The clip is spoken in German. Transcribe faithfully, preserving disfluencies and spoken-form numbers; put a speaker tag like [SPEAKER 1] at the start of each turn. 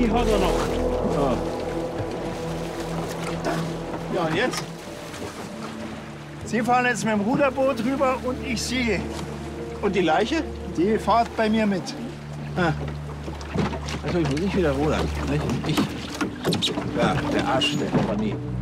[SPEAKER 1] die hat er noch.
[SPEAKER 2] Ja. Ja, und jetzt?
[SPEAKER 3] Sie fahren jetzt mit dem Ruderboot rüber und ich siege.
[SPEAKER 2] Und die Leiche?
[SPEAKER 3] Die fahrt bei mir mit.
[SPEAKER 2] Ah. Also ich muss nicht wieder rudern. Nicht? Ich. Ja, der Arsch der Kompanie.